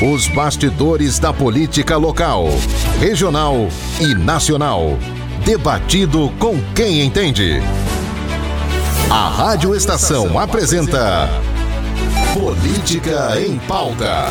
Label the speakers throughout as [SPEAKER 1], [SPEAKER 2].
[SPEAKER 1] Os bastidores da política local, regional e nacional. Debatido com quem entende. A Rádio Estação apresenta Política em Pauta.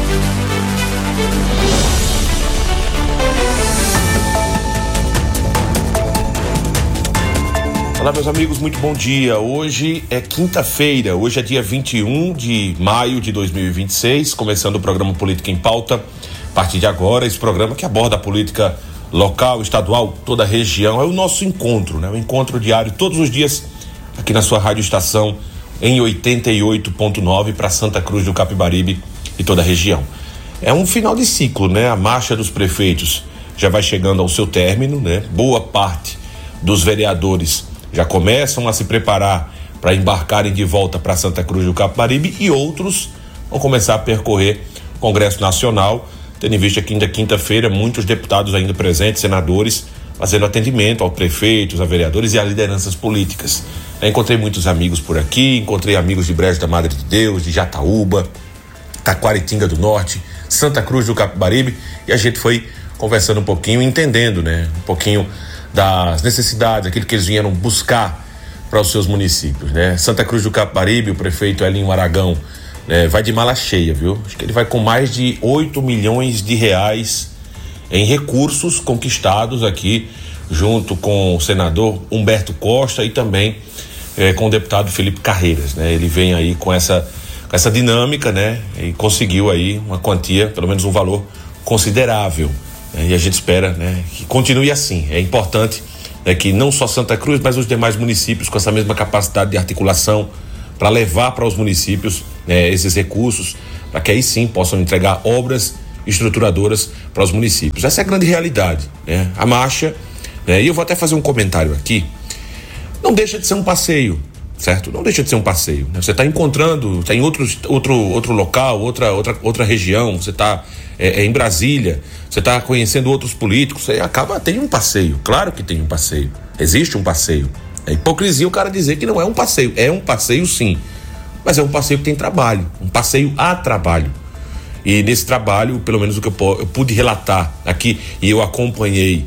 [SPEAKER 2] Olá, meus amigos, muito bom dia. Hoje é quinta-feira, hoje é dia 21 de maio de 2026, começando o programa Política em Pauta. A partir de agora, esse programa que aborda a política local, estadual, toda a região, é o nosso encontro, né? O encontro diário, todos os dias, aqui na sua Rádio Estação, em 88.9 para Santa Cruz do Capibaribe e toda a região. É um final de ciclo, né? A marcha dos prefeitos já vai chegando ao seu término, né? Boa parte dos vereadores já começam a se preparar para embarcarem de volta para Santa Cruz do Capibaribe e outros vão começar a percorrer o Congresso Nacional, tendo em vista que ainda quinta-feira muitos deputados ainda presentes, senadores, fazendo atendimento aos prefeitos, a vereadores e a lideranças políticas. Eu encontrei muitos amigos por aqui, encontrei amigos de Brejo da Madre de Deus, de Jataúba, Taquaritinga do Norte, Santa Cruz do Capibaribe, e a gente foi conversando um pouquinho, entendendo, né, um pouquinho das necessidades, aquilo que eles vieram buscar para os seus municípios, né? Santa Cruz do Capibaribe, o prefeito Elinho Aragão, né, vai de mala cheia, viu? Acho que ele vai com mais de 8 milhões de reais em recursos conquistados aqui, junto com o senador Humberto Costa e também com o deputado Felipe Carreiras, né? Ele vem aí com essa dinâmica, né? E conseguiu aí uma quantia, pelo menos um valor considerável. E a gente espera, né, que continue assim. É importante, né, que não só Santa Cruz, mas os demais municípios com essa mesma capacidade de articulação para levar para os municípios, né, esses recursos, para que aí sim possam entregar obras estruturadoras para os municípios. Essa é a grande realidade, né? A marcha, né, e eu vou até fazer um comentário aqui, não deixa de ser um passeio, certo? Não deixa de ser um passeio, né? Você está encontrando, está em outro local, outra região, você está em Brasília, você está conhecendo outros políticos, você tem um passeio, claro que tem um passeio, existe um passeio. É hipocrisia o cara dizer que não é um passeio sim, mas é um passeio que tem trabalho, um passeio a trabalho. E nesse trabalho, pelo menos o que eu pude relatar aqui, e eu acompanhei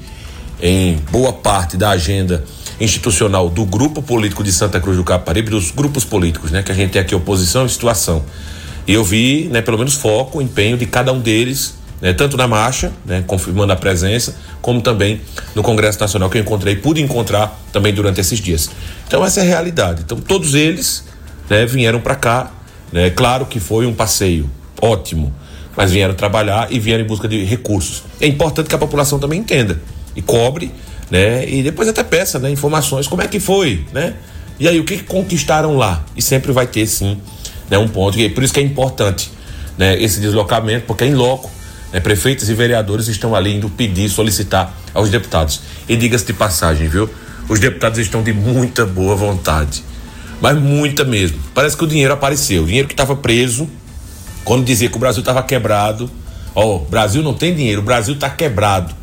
[SPEAKER 2] em boa parte da agenda institucional do grupo político de Santa Cruz do Capibaribe, dos grupos políticos, né, que a gente tem aqui, oposição e situação. E eu vi, né, pelo menos foco, empenho de cada um deles, né, tanto na marcha, né, confirmando a presença, como também no Congresso Nacional que eu pude encontrar também durante esses dias. Então essa é a realidade. Então todos eles, né, vieram para cá, né, claro que foi um passeio ótimo, mas vieram trabalhar e vieram em busca de recursos. É importante que a população também entenda e cobre, né, e depois até peça, né, informações, como é que foi, né? E aí, o que conquistaram lá? E sempre vai ter, sim, né, um ponto, e por isso que é importante, né, esse deslocamento, porque em loco, né, prefeitos e vereadores estão ali indo pedir, solicitar aos deputados. E diga-se de passagem, viu? Os deputados estão de muita boa vontade, mas muita mesmo. Parece que o dinheiro apareceu, o dinheiro que estava preso, quando dizia que o Brasil estava quebrado. O Brasil não tem dinheiro, o Brasil está quebrado.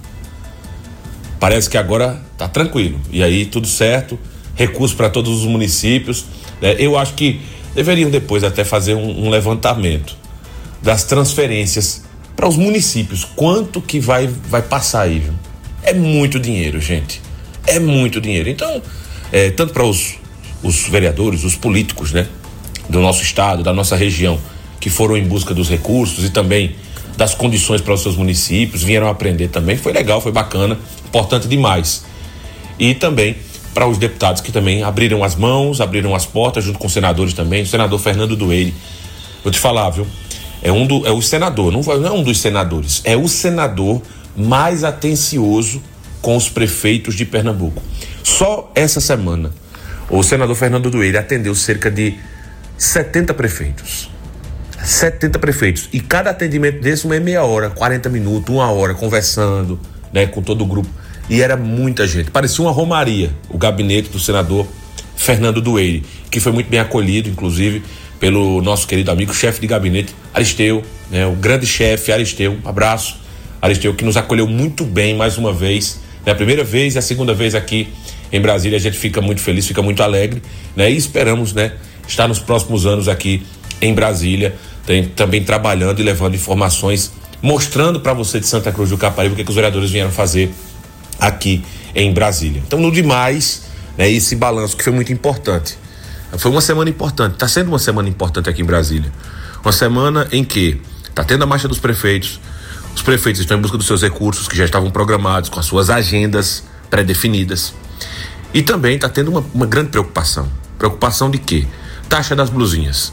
[SPEAKER 2] Parece que agora tá tranquilo, e aí tudo certo, recursos para todos os municípios, né? Eu acho que deveriam depois até fazer um levantamento das transferências para os municípios, quanto que vai passar aí, viu? É muito dinheiro, gente, é muito dinheiro. Então, tanto para os vereadores, os políticos, né, do nosso estado, da nossa região, que foram em busca dos recursos e também das condições para os seus municípios, vieram aprender também, foi legal, foi bacana, importante demais. E também para os deputados que também abriram as mãos, abriram as portas, junto com os senadores também, o senador Fernando Dueire. Vou te falar, viu? É o senador, não é um dos senadores, é o senador mais atencioso com os prefeitos de Pernambuco. Só essa semana, o senador Fernando Dueire atendeu cerca de 70 prefeitos. 70 prefeitos, e cada atendimento desse uma meia hora, 40 minutos, 1 hora, conversando, né, com todo o grupo, e era muita gente, parecia uma romaria, o gabinete do senador Fernando Dueire, que foi muito bem acolhido, inclusive, pelo nosso querido amigo, chefe de gabinete, Aristeu, né, o grande chefe Aristeu, um abraço, Aristeu, que nos acolheu muito bem mais uma vez, né, a primeira vez e a segunda vez aqui em Brasília. A gente fica muito feliz, fica muito alegre, né, e esperamos, né, estar nos próximos anos aqui em Brasília, também trabalhando e levando informações, mostrando para você de Santa Cruz do Caparibe o que os vereadores vieram fazer aqui em Brasília. Então, no demais, né, esse balanço que foi muito importante. Foi uma semana importante, está sendo uma semana importante aqui em Brasília. Uma semana em que está tendo a marcha dos prefeitos, os prefeitos estão em busca dos seus recursos que já estavam programados, com as suas agendas pré-definidas. E também está tendo uma grande preocupação. Preocupação de quê? Taxa das blusinhas.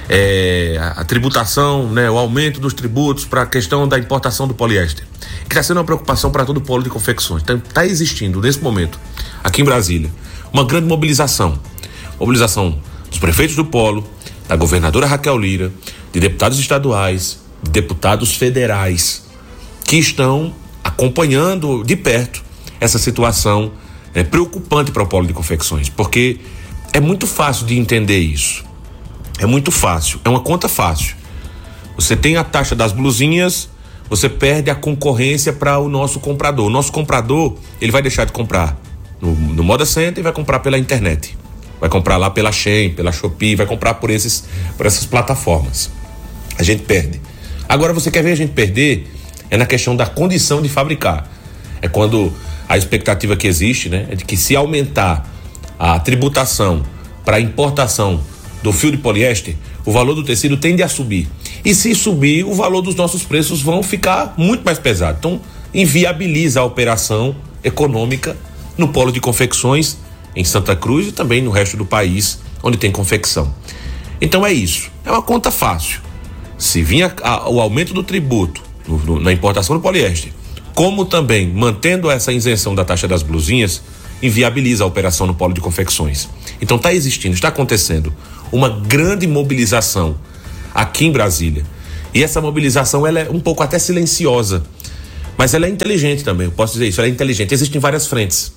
[SPEAKER 2] A tributação, né, o aumento dos tributos para a questão da importação do poliéster, que está sendo uma preocupação para todo o polo de confecções. Então, está existindo, nesse momento, aqui em Brasília, uma grande mobilização dos prefeitos do polo, da governadora Raquel Lira, de deputados estaduais, de deputados federais, que estão acompanhando de perto essa situação preocupante para o polo de confecções, porque é muito fácil de entender isso. É muito fácil, é uma conta fácil. Você tem a taxa das blusinhas, você perde a concorrência para o nosso comprador. O nosso comprador, ele vai deixar de comprar no Moda Center e vai comprar pela internet. Vai comprar lá pela Shein, pela Shopee, vai comprar por essas plataformas. A gente perde. Agora, você quer ver a gente perder? É na questão da condição de fabricar. É quando a expectativa que existe, né, é de que se aumentar a tributação para a importação do fio de poliéster, o valor do tecido tende a subir. E se subir, o valor dos nossos preços vão ficar muito mais pesado. Então, inviabiliza a operação econômica no polo de confecções em Santa Cruz e também no resto do país, onde tem confecção. Então é isso. É uma conta fácil. Se vinha o aumento do tributo na importação do poliéster, como também mantendo essa isenção da taxa das blusinhas, inviabiliza a operação no polo de confecções. Então está acontecendo uma grande mobilização aqui em Brasília. E essa mobilização, ela é um pouco até silenciosa, mas ela é inteligente também, eu posso dizer isso, ela é inteligente. Existem várias frentes.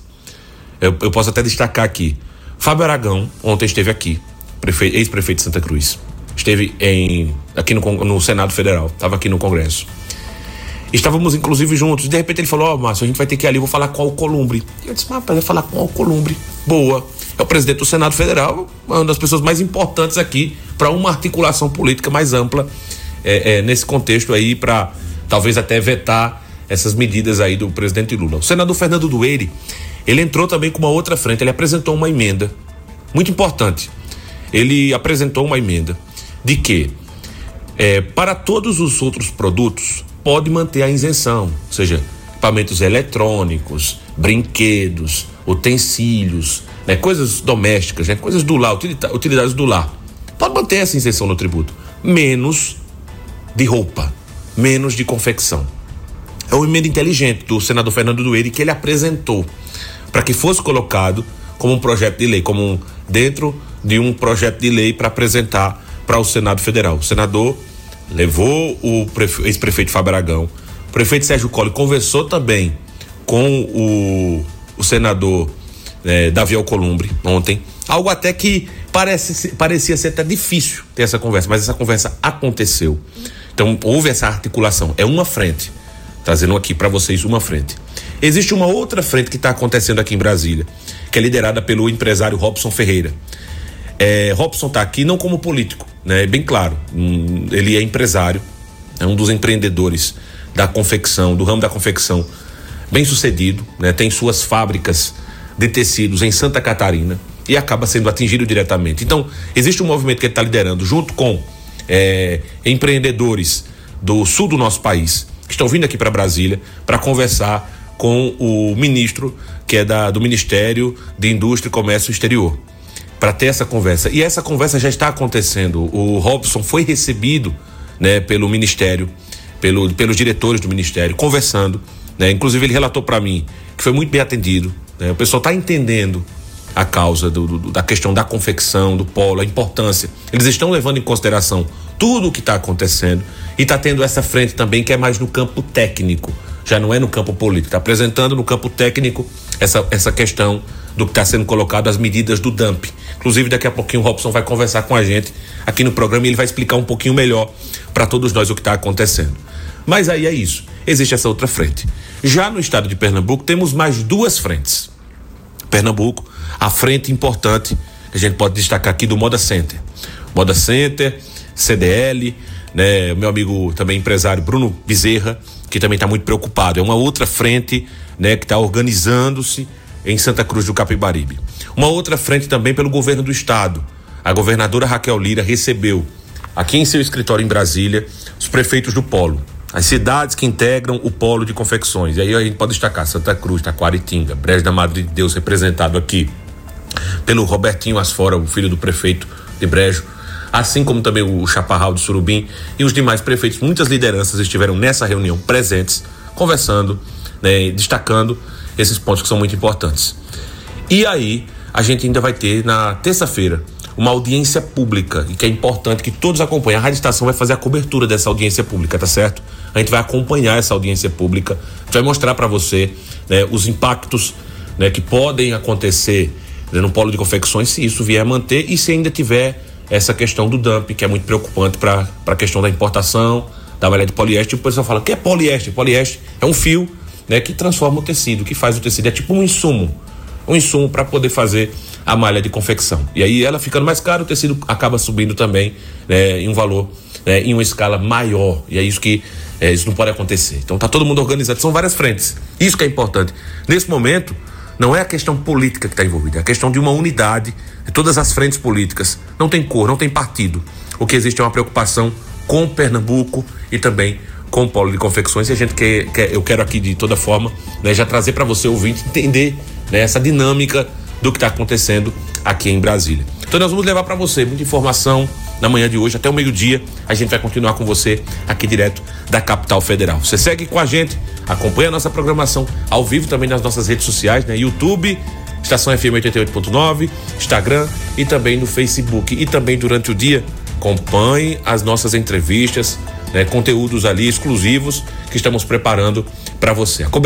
[SPEAKER 2] Eu posso até destacar aqui. Fábio Aragão ontem esteve aqui, ex-prefeito de Santa Cruz. Esteve aqui no Senado Federal, estava aqui no Congresso. Estávamos inclusive juntos. De repente ele falou: Márcio, a gente vai ter que ir ali, vou falar com o Alcolumbre. E eu disse: rapaz, vai falar com o Alcolumbre. Boa. É o presidente do Senado Federal, uma das pessoas mais importantes aqui para uma articulação política mais ampla nesse contexto aí, para talvez até vetar essas medidas aí do presidente Lula. O senador Fernando Dueire, ele entrou também com uma outra frente. Ele apresentou uma emenda muito importante. Ele apresentou uma emenda de que para todos os outros produtos pode manter a isenção, ou seja, equipamentos eletrônicos, brinquedos, utensílios, né, coisas domésticas, né, coisas do lar, utilidades do lar. Pode manter essa isenção no tributo, menos de roupa, menos de confecção. É uma emenda inteligente do senador Fernando Dueire que ele apresentou para que fosse colocado como um projeto de lei, dentro de um projeto de lei para apresentar para o Senado Federal. O senador levou o ex-prefeito Fábio Aragão, o prefeito Sérgio Colle conversou também com o senador Davi Alcolumbre ontem, algo até que parecia ser até difícil ter essa conversa, mas essa conversa aconteceu. Então houve essa articulação, é uma frente, trazendo aqui para vocês uma frente. Existe uma outra frente que está acontecendo aqui em Brasília, que é liderada pelo empresário Robson Ferreira. Robson está aqui não como político, né? É bem claro, ele é empresário, é um dos empreendedores da confecção, do ramo da confecção, bem sucedido, né? Tem suas fábricas de tecidos em Santa Catarina e acaba sendo atingido diretamente. Então, existe um movimento que ele está liderando junto com empreendedores do sul do nosso país, que estão vindo aqui para Brasília para conversar com o ministro, que é do Ministério de Indústria e Comércio Exterior, para ter essa conversa. E essa conversa já está acontecendo. O Robson foi recebido, né, pelo Ministério, pelos diretores do Ministério, conversando, né? Inclusive ele relatou para mim que foi muito bem atendido, né? O pessoal está entendendo a causa da questão da confecção, do polo, a importância. Eles estão levando em consideração tudo o que está acontecendo e está tendo essa frente também que é mais no campo técnico, já não é no campo político, está apresentando no campo técnico essa questão do que está sendo colocado, as medidas do dumping. Inclusive daqui a pouquinho o Robson vai conversar com a gente aqui no programa e ele vai explicar um pouquinho melhor para todos nós o que está acontecendo. Mas aí é isso, existe essa outra frente. Já no estado de Pernambuco temos mais duas frentes. Pernambuco, a frente importante que a gente pode destacar aqui do Moda Center. Moda Center, CDL, né? O meu amigo também empresário Bruno Bezerra, que também está muito preocupado. É uma outra frente, né, que está organizando-se em Santa Cruz do Capibaribe. Uma outra frente também pelo governo do estado. A governadora Raquel Lira recebeu aqui em seu escritório em Brasília os prefeitos do polo, as cidades que integram o polo de confecções. E aí a gente pode destacar Santa Cruz, Taquaritinga, Brejo da Madre de Deus, representado aqui pelo Robertinho Asfora, o filho do prefeito de Brejo, assim como também o Chaparral de Surubim e os demais prefeitos. Muitas lideranças estiveram nessa reunião presentes, conversando, né, destacando esses pontos que são muito importantes. E aí a gente ainda vai ter na terça-feira uma audiência pública, e que é importante que todos acompanhem. A Rádio Estação vai fazer a cobertura dessa audiência pública, tá certo? A gente vai acompanhar essa audiência pública, a gente vai mostrar para você, né, os impactos, né, que podem acontecer, né, no polo de confecções, se isso vier a manter e se ainda tiver essa questão do dumping, que é muito preocupante para a questão da importação da malha de poliéster. O pessoal fala, o que é poliéster? Poliéster é um fio, né, que transforma o tecido, que faz o tecido, é tipo um insumo para poder fazer a malha de confecção. E aí ela ficando mais cara, o tecido acaba subindo também, né, em um valor, né, em uma escala maior. E é isso que isso não pode acontecer. Então tá todo mundo organizado, são várias frentes. Isso que é importante. Nesse momento, não é a questão política que está envolvida, é a questão de uma unidade de todas as frentes políticas. Não tem cor, não tem partido. O que existe é uma preocupação com Pernambuco e também com o polo de confecções. E a gente eu quero aqui de toda forma, né, já trazer para você, ouvinte, entender, né, essa dinâmica do que está acontecendo aqui em Brasília. Então nós vamos levar para você muita informação na manhã de hoje, até o meio-dia. A gente vai continuar com você aqui direto da capital federal. Você segue com a gente, acompanha a nossa programação ao vivo também nas nossas redes sociais, né? YouTube, Estação FM 88.9, Instagram e também no Facebook. E também durante o dia, acompanhe as nossas entrevistas, né? Conteúdos ali exclusivos que estamos preparando para você.